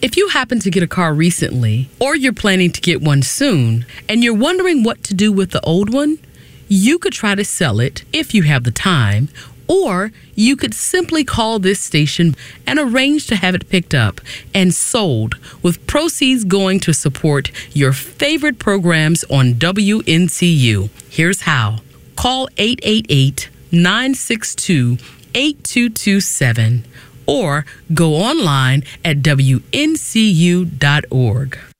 If you happen to get a car recently, or you're planning to get one soon, and you're wondering what to do with the old one, you could try to sell it if you have the time, or you could simply call this station and arrange to have it picked up and sold, with proceeds going to support your favorite programs on WNCU. Here's how. Call 888-962-8227 or go online at WNCU.org.